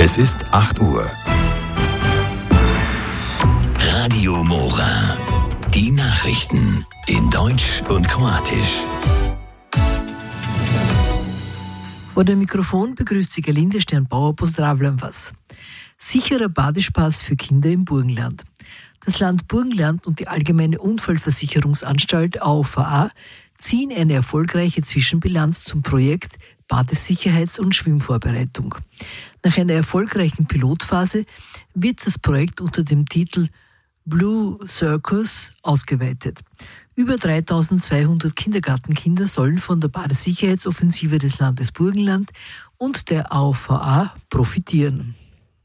Es ist 8 Uhr. Radio Mora. Die Nachrichten in Deutsch und Kroatisch. Vor dem Mikrofon begrüßt Sie Gerlinde Stern-Bauer, pozdravljam vas. Sicherer Badespaß für Kinder im Burgenland. Das Land Burgenland und die Allgemeine Unfallversicherungsanstalt AOVA ziehen eine erfolgreiche Zwischenbilanz zum Projekt Badesicherheits- und Schwimmvorbereitung. Nach einer erfolgreichen Pilotphase wird das Projekt unter dem Titel Blue Circus ausgeweitet. Über 3200 Kindergartenkinder sollen von der Badesicherheitsoffensive des Landes Burgenland und der AOVA profitieren.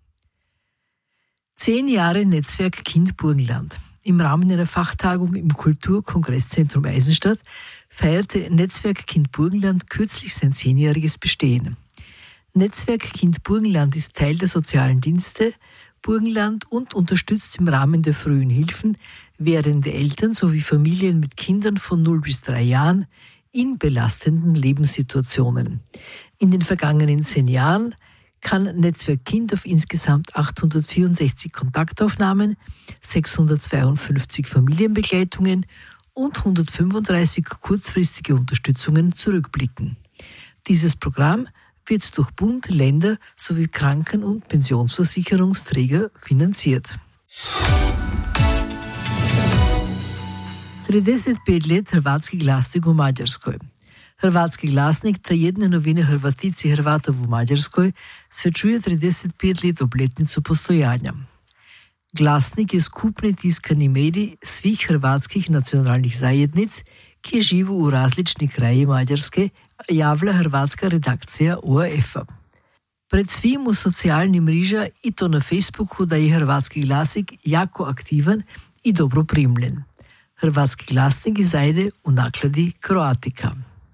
10 Jahre Netzwerk Kind Burgenland. Im Rahmen einer Fachtagung im Kulturkongresszentrum Eisenstadt feierte Netzwerk Kind Burgenland kürzlich sein 10-jähriges Bestehen. Netzwerk Kind Burgenland ist Teil der sozialen Dienste Burgenland und unterstützt im Rahmen der frühen Hilfen werdende Eltern sowie Familien mit Kindern von 0 bis 3 Jahren in belastenden Lebenssituationen. In den vergangenen 10 Jahren kann Netzwerk Kind auf insgesamt 864 Kontaktaufnahmen, 652 Familienbegleitungen und 135 kurzfristige Unterstützungen zurückblicken. Dieses Programm wird durch Bund, Länder sowie Kranken- und Pensionsversicherungsträger finanziert. 35 let hrvatski glasnik u Mađarskoj. Hrvatski glasnik ta jedna novina Hrvatici i Hrvata u Mađarskoj svečuje 35 let obletnicu postojanja. Glasnik je skupni tiskani medij svih hrvatskih nacionalnih zajednic, ki živu u različni kraji Mađarske, javlja hrvatska redakcija ORF-a. Pred svim u socijalni mreža i to na Facebooku da je Hrvatski glasnik jako aktivan i dobro primljen. Hrvatski glasnik izajde u nakladi Kroatika.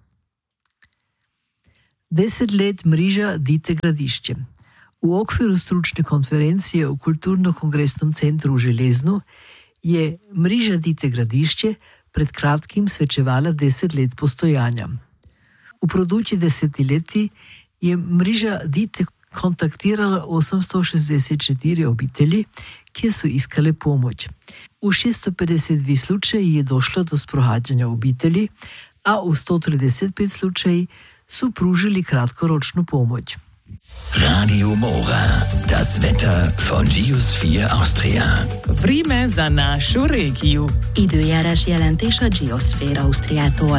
10 let mreža Dite Gradišće. U okviru stručne konferencije u Kulturno-kongresnom centru u Železnu je mreža Dite Gradišće pred kratkim svečevala 10 let postojanja. U produći desetileti je mreža Dite kontaktirala 864 obitelji, ki su iskale pomoć. U 652 slučaji je došlo do sprohađanja obitelji, a u 135 slučaji su pružili kratkoročnu pomoć. Radio Mora. Das Wetter von Geosphere Austria. Vreme za našu regiju. Időjárás jelentés a Geosphere Austriától.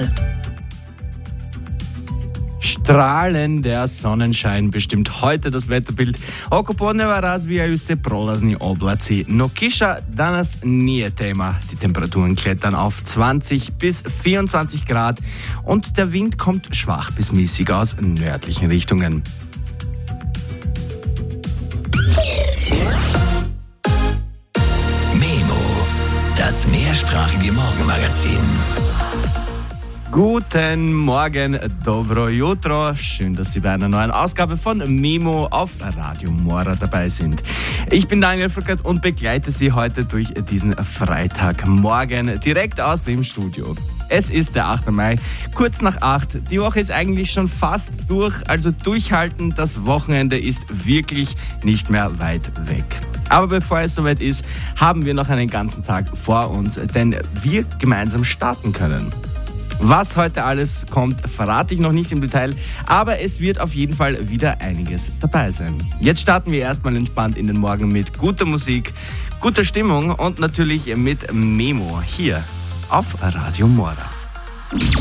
Strahlender Sonnenschein bestimmt heute das Wetterbild. Oko podneva razvijaju se prolazni oblaci, no kiša danas nije tema. Die Temperaturen klettern auf 20 bis 24 Grad und der Wind kommt schwach bis mäßig aus nördlichen Richtungen. Memo. Das mehrsprachige Morgenmagazin. Guten Morgen, dobro jutro. Schön, dass Sie bei einer neuen Ausgabe von Memo auf Radio Mora dabei sind. Ich bin Daniel Frückert und begleite Sie heute durch diesen Freitagmorgen direkt aus dem Studio. Es ist der 8. Mai, kurz nach 8. Die Woche ist eigentlich schon fast durch, also durchhalten. Das Wochenende ist wirklich nicht mehr weit weg. Aber bevor es soweit ist, haben wir noch einen ganzen Tag vor uns, denn wir gemeinsam starten können. Was heute alles kommt, verrate ich noch nicht im Detail, aber es wird auf jeden Fall wieder einiges dabei sein. Jetzt starten wir erstmal entspannt in den Morgen mit guter Musik, guter Stimmung und natürlich mit Memo hier auf Radio Mora.